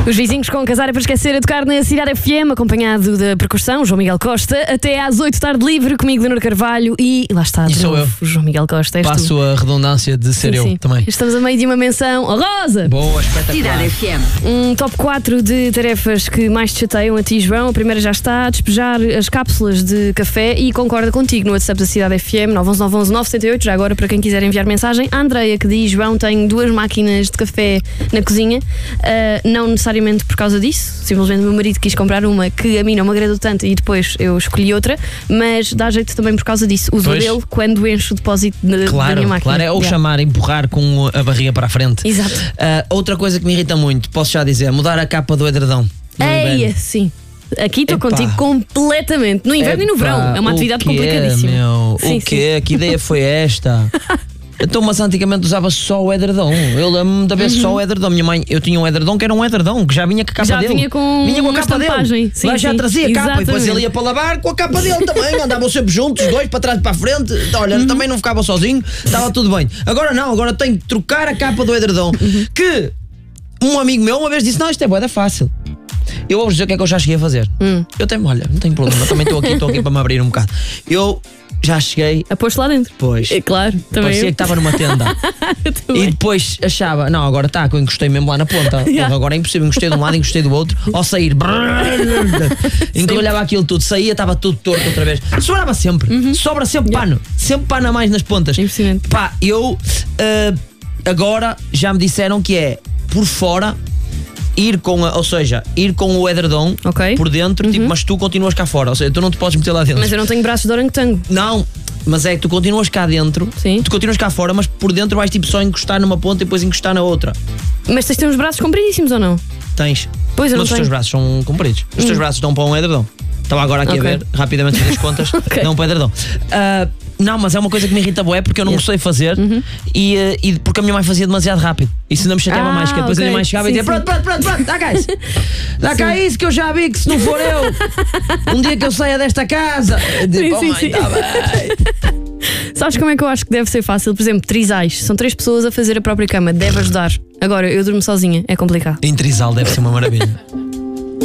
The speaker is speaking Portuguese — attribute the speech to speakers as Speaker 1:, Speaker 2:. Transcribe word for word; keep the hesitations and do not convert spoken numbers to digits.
Speaker 1: Os vizinhos com casar para esquecer a tocar na Cidade F M, acompanhado da percussão, João Miguel Costa, até às oito tarde livre, comigo, Leonor Carvalho, e lá está,
Speaker 2: E
Speaker 1: de
Speaker 2: sou
Speaker 1: novo,
Speaker 2: eu.
Speaker 1: João Miguel Costa.
Speaker 2: Passo
Speaker 1: tu.
Speaker 2: a redundância de ser
Speaker 1: Sim,
Speaker 2: eu
Speaker 1: sim.
Speaker 2: também.
Speaker 1: Estamos a meio de uma menção honrosa.
Speaker 2: Boa, espetacular.
Speaker 3: Cidade F M.
Speaker 1: Um top quatro de tarefas que mais te chateiam a ti, João. A primeira já está, a despejar as cápsulas de café, e concorda contigo no WhatsApp da Cidade F M, nove um um nove um nove sete oito, já agora para quem quiser enviar mensagem. A Andreia, que diz: João, tenho duas máquinas de café na cozinha, uh, não necessariamente por causa disso, simplesmente o meu marido quis comprar uma que a mim não me agradou tanto e depois eu escolhi outra, mas dá jeito também por causa disso. Uso
Speaker 2: Pois.
Speaker 1: dele quando encho o depósito de, da
Speaker 2: Claro,
Speaker 1: minha máquina.
Speaker 2: claro, é ou
Speaker 1: Yeah.
Speaker 2: chamar, empurrar com a barriga para a frente.
Speaker 1: Exato.
Speaker 2: Ah, outra coisa que me irrita muito, posso já dizer, mudar a capa do edredão. no
Speaker 1: Ei,
Speaker 2: inverno.
Speaker 1: sim. Aqui estou
Speaker 2: Epá.
Speaker 1: contigo completamente. No inverno e no
Speaker 2: Epá,
Speaker 1: verão. É uma
Speaker 2: o
Speaker 1: atividade
Speaker 2: quê,
Speaker 1: complicadíssima.
Speaker 2: Meu?
Speaker 1: Sim,
Speaker 2: o quê? Que ideia foi esta? Então, mas antigamente usava só o edredom. Eu lembro-me da vez só o edredom. Minha mãe, eu tinha um edredom que era um edredom, que já vinha com a capa
Speaker 1: Já
Speaker 2: dele.
Speaker 1: vinha com
Speaker 2: vinha com a
Speaker 1: uma
Speaker 2: capa
Speaker 1: estampagem.
Speaker 2: dele.
Speaker 1: Sim,
Speaker 2: Lá já
Speaker 1: sim.
Speaker 2: trazia a capa. E depois
Speaker 1: Exatamente.
Speaker 2: ele ia para lavar com a capa dele também. Andavam sempre juntos, os dois, para trás e para a frente. Olha,
Speaker 1: Uhum.
Speaker 2: também não ficava sozinho, estava tudo bem. Agora não, agora tenho que trocar a capa do edredom.
Speaker 1: Uhum.
Speaker 2: Que um amigo meu uma vez disse: não, isto é bué da fácil. Eu vou dizer o que é que eu já cheguei a fazer.
Speaker 1: Hum.
Speaker 2: Eu tenho, olha, não tenho problema, também estou aqui, estou aqui para me abrir um bocado. Eu já cheguei,
Speaker 1: A pôs-te lá dentro.
Speaker 2: depois,
Speaker 1: É claro, também
Speaker 2: parecia
Speaker 1: eu.
Speaker 2: que estava numa tenda.
Speaker 1: Também.
Speaker 2: E depois achava, não, agora está, que eu encostei mesmo lá na ponta.
Speaker 1: Yeah.
Speaker 2: Agora é impossível, encostei de um lado, encostei do outro. Ao sair, encolhava aquilo tudo, saía, estava tudo torto outra vez. Sobrava sempre, sobra sempre
Speaker 1: Yeah.
Speaker 2: pano, sempre pano a mais nas pontas.
Speaker 1: Impressionante.
Speaker 2: Pá, eu ah, agora já me disseram que é por fora. Ir com a, ou seja, ir com o edredom
Speaker 1: Ok.
Speaker 2: por dentro, tipo, mas tu continuas cá fora, ou seja, tu não te podes meter lá dentro.
Speaker 1: Mas eu não tenho braços de orangotango.
Speaker 2: Não, mas é que tu continuas cá dentro,
Speaker 1: Sim.
Speaker 2: tu continuas cá fora, mas por dentro vais tipo só encostar numa ponta e depois encostar na outra.
Speaker 1: Mas tens de ter uns braços compridíssimos ou não?
Speaker 2: Tens.
Speaker 1: Pois, eu
Speaker 2: mas
Speaker 1: não
Speaker 2: os teus
Speaker 1: tenho.
Speaker 2: braços são compridos. Os teus braços dão para um edredom. Estava agora aqui
Speaker 1: Ok.
Speaker 2: a ver, rapidamente fiz as contas,
Speaker 1: Ok.
Speaker 2: dão para o edredom. Ah, não, mas é uma coisa que me irrita bué porque eu não
Speaker 1: Yeah.
Speaker 2: sei fazer e, ah, e porque a minha mãe fazia demasiado rápido. Isso ainda me chateava
Speaker 1: Ah,
Speaker 2: mais, que depois
Speaker 1: ok.
Speaker 2: a minha mãe chegava
Speaker 1: Sim,
Speaker 2: e dizia:
Speaker 1: sim.
Speaker 2: pronto, pronto, pronto, pronto, dá cá isso. Dá cá isso que eu já vi que se não for eu, um dia que eu saia desta casa. Eu digo,
Speaker 1: Sim,
Speaker 2: "Oh,
Speaker 1: sim,
Speaker 2: mãe,
Speaker 1: sim.
Speaker 2: tá bem."
Speaker 1: Sabes como é que eu acho que deve ser fácil? Por exemplo, trisais. São três pessoas a fazer a própria cama. Deve ajudar. Agora, eu durmo sozinha. É complicado.
Speaker 2: Em trisal deve ser uma maravilha.